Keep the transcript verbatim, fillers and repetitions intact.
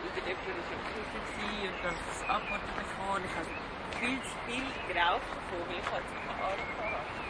oder jemand war am Kuchen und dann das Antworten bekommen. Ich habe viel zu viel geraucht davon, weil ich halt so eine Ahnung hatte.